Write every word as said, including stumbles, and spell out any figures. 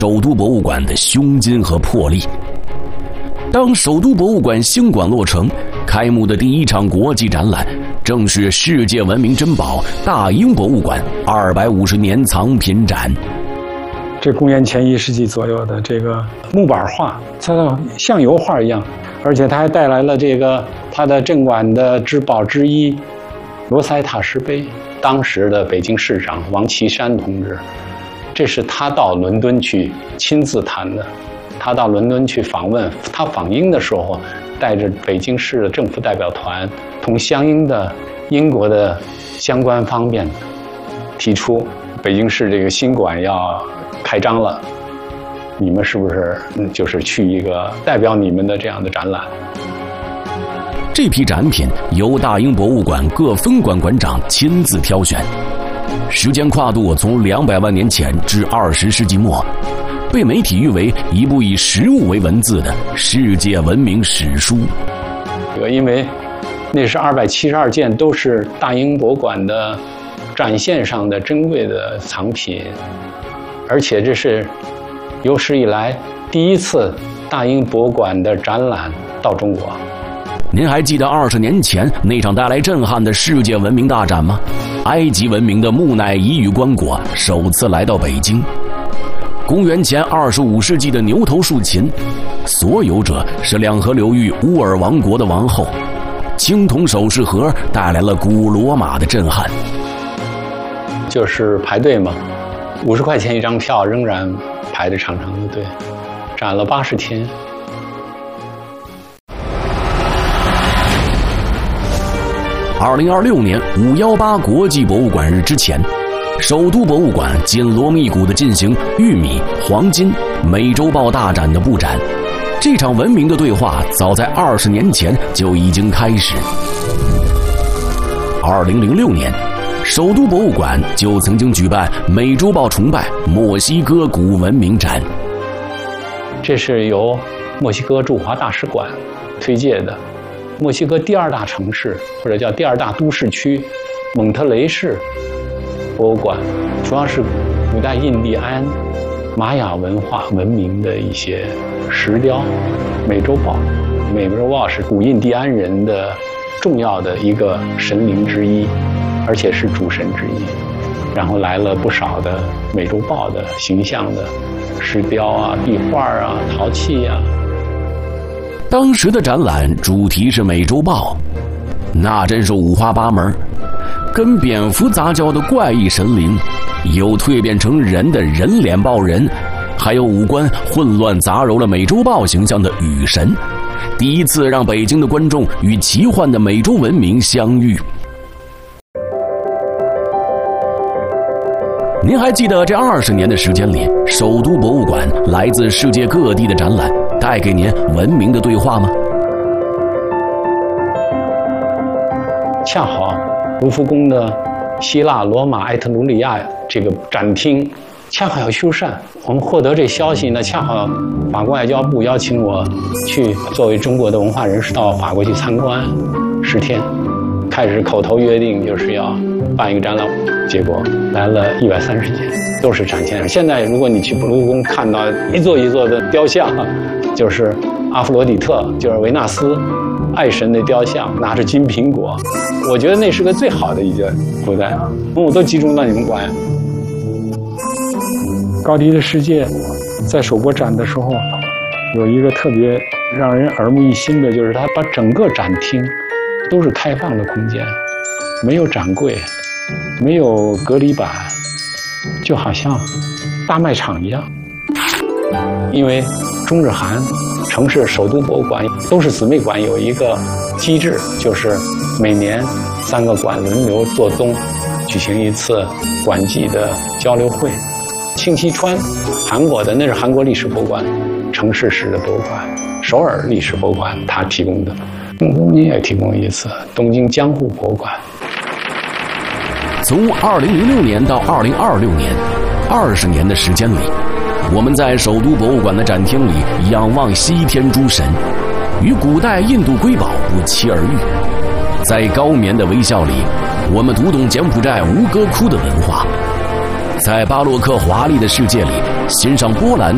首都博物馆的胸襟和魄力。当首都博物馆新馆落成，开幕的第一场国际展览正是世界闻名珍宝大英博物馆二百五十年藏品展。 这公元前一世纪左右的这个木板画，它像油画一样，而且它还带来了这个它的镇馆的之宝之一罗塞塔石碑。当时的北京市长王岐山同志，这是他到伦敦去亲自谈的。他到伦敦去访问，他访英的时候，带着北京市的政府代表团，同相应的英国的相关方面提出，北京市这个新馆要开张了，你们是不是就是去一个代表你们的这样的展览？ 这批展品由大英博物馆各分馆馆长亲自挑选，时间跨度从两百万年前至二十世纪末，被媒体誉为一部以实物为文字的世界文明史书。 因为那是二百七十二件都是大英博物馆的展现上的珍贵的藏品，而且这是有史以来第一次大英博物馆的展览到中国。 您还记得二十年前那场带来震撼的世界文明大展吗？埃及文明的木乃伊与棺椁首次来到北京。公元前二十五世纪的牛头竖琴，所有者是两河流域乌尔王国的王后。青铜首饰盒带来了古罗马的震撼。 就是排队嘛，五十块钱一张票，仍然排着长长的队，展了八十天。 二零二六年五一八国际博物馆日之前，首都博物馆紧锣密鼓地进行玉米、黄金、美洲豹大展的布展。这场文明的对话早在二十年前就已经开始。二零零六年，首都博物馆就曾经举办美洲豹崇拜墨西哥古文明展。 这是由墨西哥驻华大使馆推介的。墨西哥第二大城市，或者叫第二大都市区，蒙特雷市博物馆，主要是古代印第安、玛雅文化文明的一些石雕。美洲豹，美洲豹是古印第安人的重要的一个神灵之一，而且是主神之一。然后来了不少的美洲豹的形象的石雕啊、壁画啊、陶器啊。 当时的展览主题是美洲豹，那真是五花八门，跟蝙蝠杂交的怪异神灵，有蜕变成人的人脸豹人，还有五官混乱杂糅了美洲豹形象的雨神，第一次让北京的观众与奇幻的美洲文明相遇。您还记得这二十年的时间里，首都博物馆来自世界各地的展览带给您文明的对话吗？ 恰好卢浮宫的希腊、罗马、埃特鲁里亚这个展厅恰好要修缮，我们获得这消息呢，恰好法国外交部邀请我去作为中国的文化人士到法国去参观十天，开始口头约定就是要办一个展览，结果来了一百三十件，都是展现。现在如果你去卢浮宫看到一座一座的雕像，就是阿弗罗狄特，就是维纳斯爱神的雕像，拿着金苹果，我觉得那是个最好的一件古代，我都集中到你们馆。高迪的世界在首博展的时候，有一个特别让人耳目一新的，就是他把整个展厅都是开放的空间，没有展柜，没有隔离板，就好像大卖场一样。因为中日韩城市首都博物馆都是姊妹馆，有一个机制，就是每年三个馆轮流做东，举行一次馆际的交流会。清溪川，韩国的那是韩国历史博物馆城市式的博物馆，首尔历史博物馆它提供的，东京也提供一次，东京江户博物馆。 从二零零六年到二零二六年，二十年的时间里，我们在首都博物馆的展厅里仰望西天诸神，与古代印度瑰宝不期而遇。在高棉的微笑里，我们读懂柬埔寨吴哥窟的文化。在巴洛克华丽的世界里，欣赏波兰